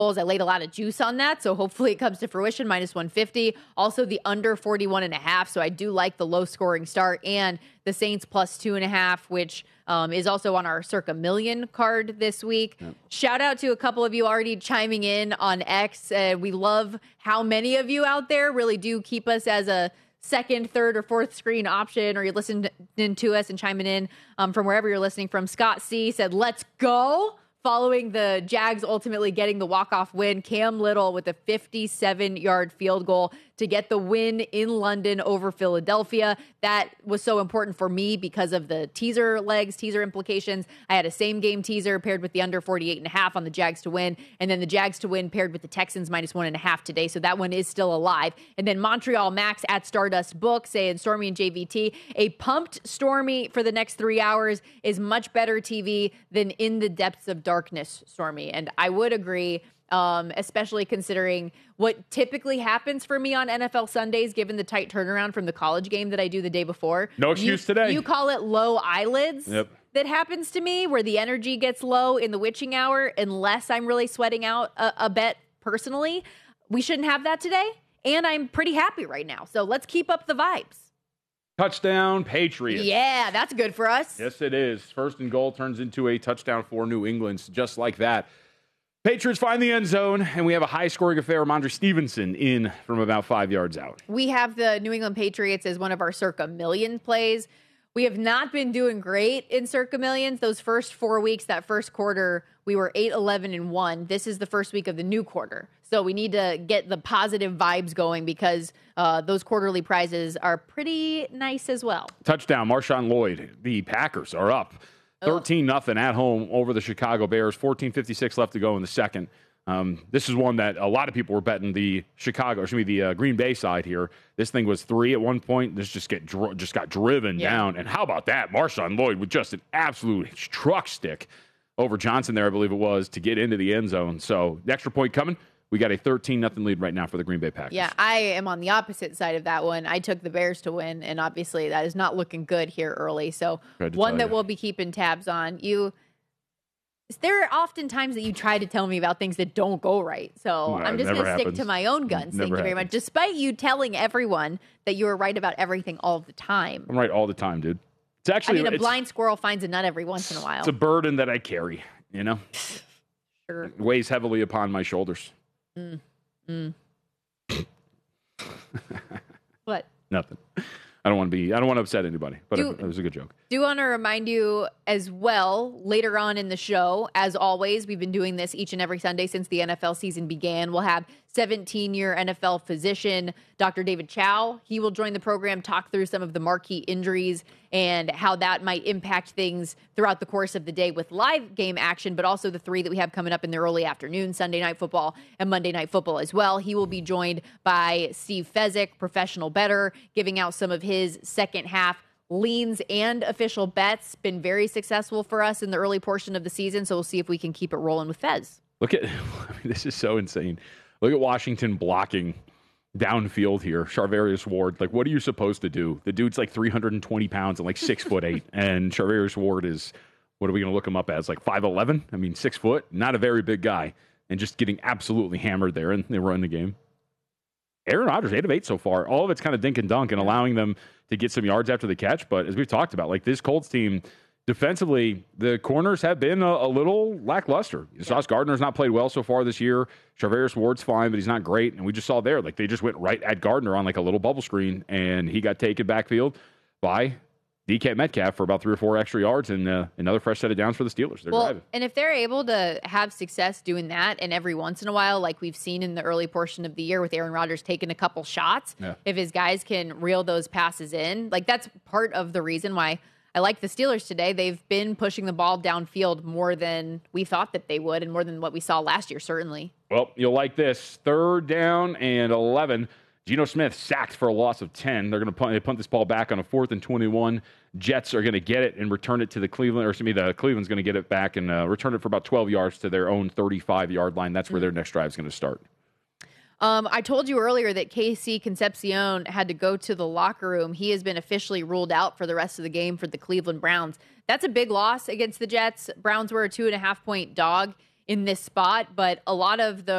I laid a lot of juice on that, so hopefully it comes to fruition, -150. Also, the under 41.5, so I do like the low-scoring start, and the Saints +2.5, which is also on our Circa Million card this week. Yep. Shout out to a couple of you already chiming in on X. We love how many of you out there really do keep us as a second, third, or fourth screen option, or you're listening to us and chiming in from wherever you're listening from. Scott C. said, let's go. Following the Jags ultimately getting the walk-off win, Cam Little with a 57-yard field goal to get the win in London over Philadelphia. That was so important for me because of the teaser implications. I had a same-game teaser paired with the under 48.5 on the Jags to win, and then the Jags to win paired with the Texans -1.5 today, so that one is still alive. And then Montreal Max at Stardust Book saying Stormy and JVT, a pumped Stormy for the next 3 hours is much better TV than In the Depths of Darkness Stormy. And I would agree, especially considering what typically happens for me on NFL Sundays, given the tight turnaround from the college game that I do the day before. No excuse today. You call it low eyelids. Yep. That happens to me, where the energy gets low in the witching hour, unless I'm really sweating out a bet personally. We shouldn't have that today, and I'm pretty happy right now. So let's keep up the vibes. Touchdown, Patriots. Yeah, that's good for us. Yes, it is. First and goal turns into a touchdown for New England, just like that. Patriots find the end zone, and we have a high-scoring affair. Ramondre Stevenson in from about 5 yards out. We have the New England Patriots as one of our Circa Million plays. We have not been doing great in Circa Millions. Those first 4 weeks, that first quarter, we were 8-11-1. This is the first week of the new quarter. So we need to get the positive vibes going because those quarterly prizes are pretty nice as well. Touchdown, Marshawn Lloyd. The Packers are up 13-0 at home over the Chicago Bears. 14:56 left to go in the second. This is one that a lot of people were betting the Green Bay side here. This thing was 3 at one point. This just got driven down. And how about that? Marshawn Lloyd with just an absolute truck stick over Johnson there, I believe it was, to get into the end zone. So the extra point coming. We got a 13-0 lead right now for the Green Bay Packers. Yeah, I am on the opposite side of that one. I took the Bears to win, and obviously that is not looking good here early. So one that we'll be keeping tabs on. There are often times that you try to tell me about things that don't go right. So I'm just going to stick to my own guns. Thank you very much. Despite you telling everyone that you are right about everything all the time. I'm right all the time, dude. It's actually a blind squirrel finds a nut every once in a while. It's a burden that I carry, you know? Sure. It weighs heavily upon my shoulders. What? Nothing. I don't want to upset anybody, but it was a good joke. Do want to remind you as well, later on in the show, as always, we've been doing this each and every Sunday since the NFL season began. We'll have 17-year NFL physician Dr. David Chow. He will join the program, talk through some of the marquee injuries and how that might impact things throughout the course of the day with live game action, but also the 3 that we have coming up in the early afternoon, Sunday Night Football and Monday Night Football as well. He will be joined by Steve Fezzik, professional bettor, giving out some of his second half leans and official bets. Been very successful for us in the early portion of the season, so we'll see if we can keep it rolling with Fez. This is so insane. Look at Washington blocking downfield here. Charvarius Ward, like, what are you supposed to do? The dude's like 320 pounds and like 6'8", and Charvarius Ward is, what are we going to look him up as? Like 5'11"? I mean, 6 foot, not a very big guy, and just getting absolutely hammered there, and they run the game. Aaron Rodgers, 8 of 8 so far. All of it's kind of dink and dunk and allowing them to get some yards after the catch. But as we've talked about, like, this Colts team, defensively, the corners have been a little lackluster. Sauce Gardner's not played well so far this year. Charvarius Ward's fine, but he's not great. And we just saw there, like, they just went right at Gardner on like a little bubble screen, and he got taken backfield by DK Metcalf for about 3 or 4 extra yards and another fresh set of downs for the Steelers. They're driving. And if they're able to have success doing that, and every once in a while, like we've seen in the early portion of the year with Aaron Rodgers taking a couple shots, if his guys can reel those passes in, like, that's part of the reason why I like the Steelers today. They've been pushing the ball downfield more than we thought that they would, and more than what we saw last year, certainly. Well, you'll like this. 3rd down and 11. Geno Smith sacked for a loss of 10. They're going to punt this ball back on a 4th and 21. Jets are going to get it and return it to the Cleveland's going to get it back and return it for about 12 yards to their own 35-yard line. That's where their next drive is going to start. I told you earlier that Casey Concepcion had to go to the locker room. He has been officially ruled out for the rest of the game for the Cleveland Browns. That's a big loss against the Jets. Browns were a 2.5-point dog in this spot, but a lot of the